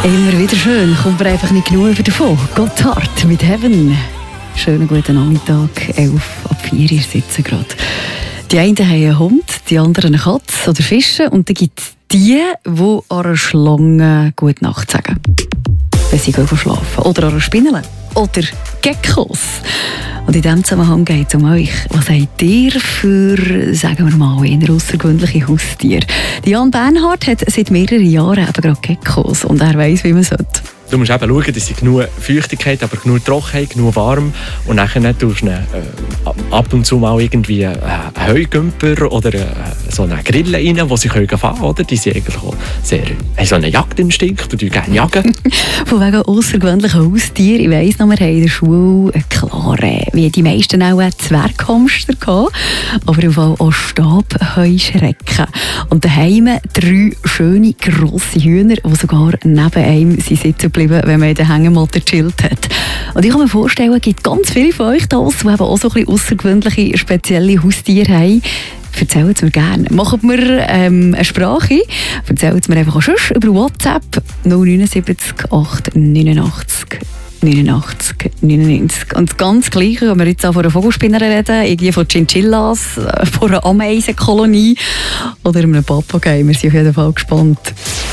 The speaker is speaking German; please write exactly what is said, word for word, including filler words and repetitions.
Immer wieder schön, kommt man einfach nicht genug davon. Gotthard mit Heaven. Schönen guten Nachmittag, elf ab vier Uhr sitzen gerade. Die einen haben einen Hund, die anderen eine Katze oder Fische. Und dann gibt es die, die an einer Schlange gute Nacht sagen, wenn sie gehen schlafen. Oder an einer Spinne. Oder Geckos. Und in diesem Zusammenhang geht es um euch. Was habt ihr für, sagen wir mal, eher außergewöhnliche Haustiere? Jan Bernhard hat seit mehreren Jahren eben gerade Geckos und er weiss, wie man sollte. Du musst eben schauen, dass sie genug Feuchtigkeit, aber genug Trockenheit, genug warm. Und dann tust du äh, ab und zu mal irgendwie einen Heugümper oder äh, so einen Grill rein, wo sie fahren können. Oder? Die sind eigentlich auch sehr, haben so einen Jagdinstinkt und die gerne jagen. Von wegen außergewöhnlichen Haustieren. Ich weiss noch, wir haben in der Schule klar, wie die meisten auch Zwerghamster gehabt, aber auf auch Stabheuschrecken. Und daheim drei schöne, grosse Hühner, die sogar neben einem sitzen geblieben, wenn man in der Hängematte gechillt hat. Und ich kann mir vorstellen, es gibt ganz viele von euch da, die eben auch so ein bisschen außergewöhnliche, spezielle Haustiere haben. Erzählt es mir gerne. Macht mir ähm, eine Sprache. Erzählt es mir einfach auch schon über WhatsApp null neun sieben acht neunundachtzig neunundachtzig neunundneunzig. Und das ganz Gleiche, wenn wir jetzt auch von einer Vogelspinner reden, irgendwie von Chinchillas, von einer Ameisenkolonie oder einem Papagei. Wir sind auf jeden Fall gespannt.